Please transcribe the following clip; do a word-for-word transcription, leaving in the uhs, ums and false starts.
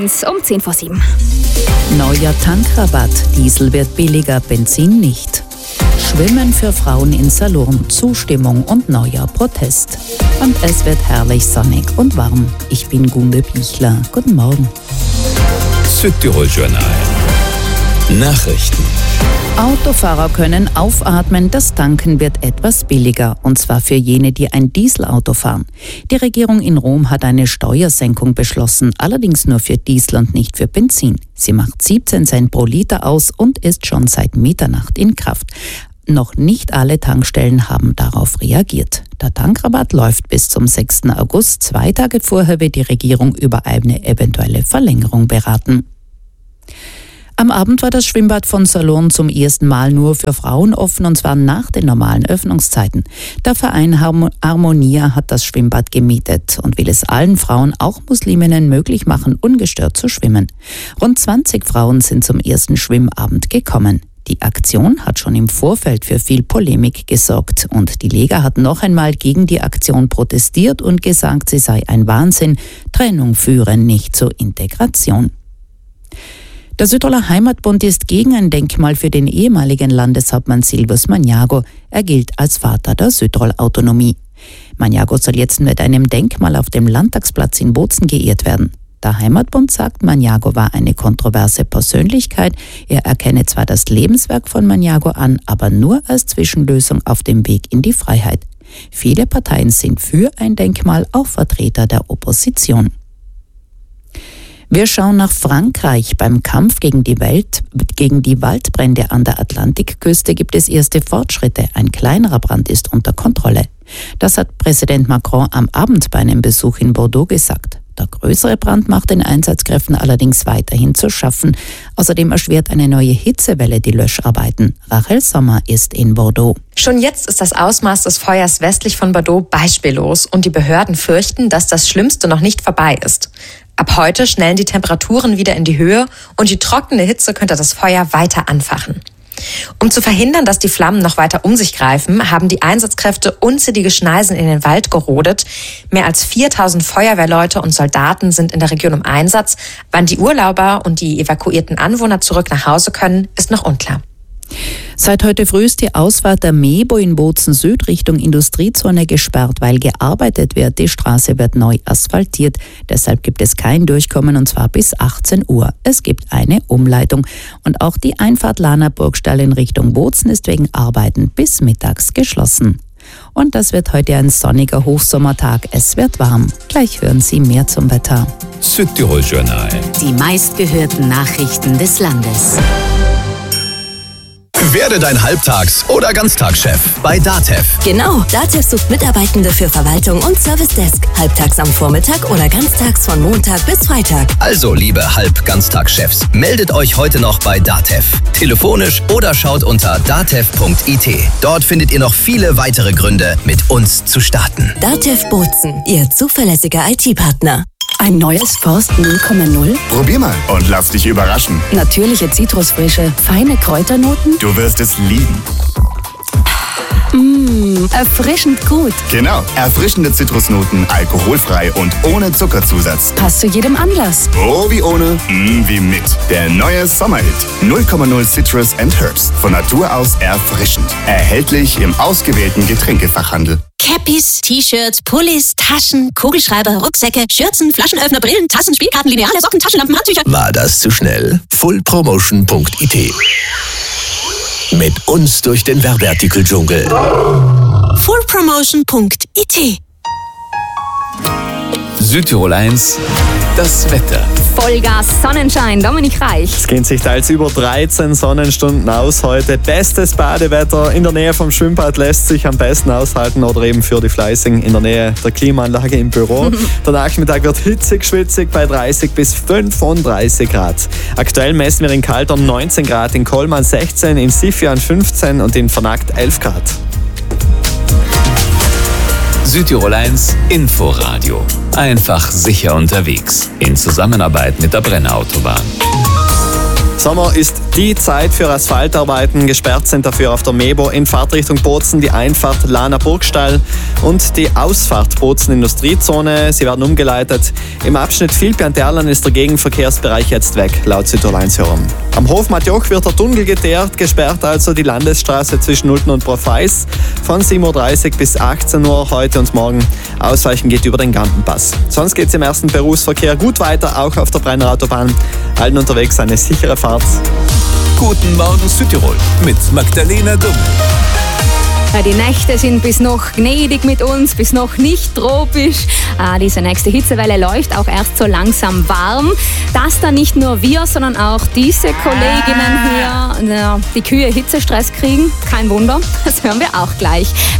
eins um zehn vor sieben. Neuer Tankrabatt. Diesel wird billiger, Benzin nicht. Schwimmen für Frauen in Salurn. Zustimmung und neuer Protest. Und es wird herrlich sonnig und warm. Ich bin Gunde Pichler. Guten Morgen. Südtirol Journal. Nachrichten. Autofahrer können aufatmen, das Tanken wird etwas billiger, und zwar für jene, die ein Dieselauto fahren. Die Regierung in Rom hat eine Steuersenkung beschlossen, allerdings nur für Diesel und nicht für Benzin. Sie macht siebzehn Cent pro Liter aus und ist schon seit Mitternacht in Kraft. Noch nicht alle Tankstellen haben darauf reagiert. Der Tankrabatt läuft bis zum sechsten August. Zwei Tage vorher wird die Regierung über eine eventuelle Verlängerung beraten. Am Abend war das Schwimmbad von Salurn zum ersten Mal nur für Frauen offen, und zwar nach den normalen Öffnungszeiten. Der Verein Harmonia hat das Schwimmbad gemietet und will es allen Frauen, auch Musliminnen, möglich machen, ungestört zu schwimmen. Rund zwanzig Frauen sind zum ersten Schwimmabend gekommen. Die Aktion hat schon im Vorfeld für viel Polemik gesorgt, und die Lega hat noch einmal gegen die Aktion protestiert und gesagt, sie sei ein Wahnsinn. Trennung führe nicht zur Integration. Der Südtiroler Heimatbund ist gegen ein Denkmal für den ehemaligen Landeshauptmann Silvius Magnago. Er gilt als Vater der Südtirol-Autonomie. Magnago soll jetzt mit einem Denkmal auf dem Landtagsplatz in Bozen geehrt werden. Der Heimatbund sagt, Magnago war eine kontroverse Persönlichkeit. Er erkenne zwar das Lebenswerk von Magnago an, aber nur als Zwischenlösung auf dem Weg in die Freiheit. Viele Parteien sind für ein Denkmal, auch Vertreter der Opposition. Wir schauen nach Frankreich. Beim Kampf gegen die, Welt, gegen die Waldbrände an der Atlantikküste gibt es erste Fortschritte. Ein kleinerer Brand ist unter Kontrolle. Das hat Präsident Macron am Abend bei einem Besuch in Bordeaux gesagt. Der größere Brand macht den Einsatzkräften allerdings weiterhin zu schaffen. Außerdem erschwert eine neue Hitzewelle die Löscharbeiten. Rachel Sommer ist in Bordeaux. Schon jetzt ist das Ausmaß des Feuers westlich von Bordeaux beispiellos und die Behörden fürchten, dass das Schlimmste noch nicht vorbei ist. Ab heute schnellen die Temperaturen wieder in die Höhe und die trockene Hitze könnte das Feuer weiter anfachen. Um zu verhindern, dass die Flammen noch weiter um sich greifen, haben die Einsatzkräfte unzählige Schneisen in den Wald gerodet. Mehr als viertausend Feuerwehrleute und Soldaten sind in der Region im Einsatz. Wann die Urlauber und die evakuierten Anwohner zurück nach Hause können, ist noch unklar. Seit heute früh ist die Ausfahrt der Mebo in Bozen Süd Richtung Industriezone gesperrt, weil gearbeitet wird. Die Straße wird neu asphaltiert. Deshalb gibt es kein Durchkommen, und zwar bis achtzehn Uhr. Es gibt eine Umleitung. Und auch die Einfahrt Lahner Burgstall in Richtung Bozen ist wegen Arbeiten bis mittags geschlossen. Und das wird heute ein sonniger Hochsommertag. Es wird warm. Gleich hören Sie mehr zum Wetter. Südtirol Journal. Die meistgehörten Nachrichten des Landes. Werde dein Halbtags- oder Ganztagschef bei DATEV. Genau, DATEV sucht Mitarbeitende für Verwaltung und Service Desk. Halbtags am Vormittag oder ganztags von Montag bis Freitag. Also, liebe Halb-Ganztagschefs, meldet euch heute noch bei DATEV. Telefonisch oder schaut unter datev punkt it. Dort findet ihr noch viele weitere Gründe, mit uns zu starten. DATEV Bozen, Ihr zuverlässiger I T-Partner. Ein neues Forst null Komma null? Probier mal und lass dich überraschen. Natürliche Zitrusfrische, feine Kräuternoten? Du wirst es lieben. Mmh, erfrischend gut. Genau, erfrischende Zitrusnoten, alkoholfrei und ohne Zuckerzusatz. Passt zu jedem Anlass. Oh, wie ohne, mm, wie mit. Der neue Sommerhit. null Komma null Citrus and Herbs. Von Natur aus erfrischend. Erhältlich im ausgewählten Getränkefachhandel. Cappies, T-Shirts, Pullis, Taschen, Kugelschreiber, Rucksäcke, Schürzen, Flaschenöffner, Brillen, Tassen, Spielkarten, Lineale, Socken, Taschenlampen, Handtücher. War das zu schnell? full promotion punkt it. Mit uns durch den Werbeartikel-Dschungel. full promotion punkt it. Südtirol eins, das Wetter. Vollgas Sonnenschein, Dominik Reich. Es gehen sich teils über dreizehn Sonnenstunden aus heute. Bestes Badewetter in der Nähe vom Schwimmbad lässt sich am besten aushalten oder eben für die Fleißigen in der Nähe der Klimaanlage im Büro. Der Nachmittag wird hitzig, schwitzig bei dreißig bis fünfunddreißig Grad. Aktuell messen wir in Kaltern neunzehn Grad, in Kollmann sechzehn, in Sifian fünfzehn und in Vernagt elf Grad. Südtirol eins Inforadio. Einfach sicher unterwegs. In Zusammenarbeit mit der Brenner Autobahn. Sommer ist die Zeit für Asphaltarbeiten. Gesperrt sind dafür auf der Mebo in Fahrtrichtung Bozen die Einfahrt Lahner Burgstall und die Ausfahrt Bozen Industriezone. Sie werden umgeleitet. Im Abschnitt Vilpian-Derlan ist der Gegenverkehrsbereich jetzt weg, laut Südtirol-Hörern. Am Hof Matjoch wird der Tunnel geteert, gesperrt also die Landesstraße zwischen Nulten und Profeis von sieben Uhr dreißig bis achtzehn Uhr heute und morgen. Ausweichen geht über den Gampenpass. Sonst geht es im ersten Berufsverkehr gut weiter, auch auf der Brenner Autobahn. Allen unterwegs eine sichere Fahrt. Guten Morgen Südtirol mit Magdalena Dumm. Die Nächte sind bis noch gnädig mit uns, bis noch nicht tropisch. Diese nächste Hitzewelle läuft auch erst so langsam warm. Dass dann nicht nur wir, sondern auch diese Kolleginnen hier, die Kühe Hitzestress kriegen, kein Wunder. Das hören wir auch gleich.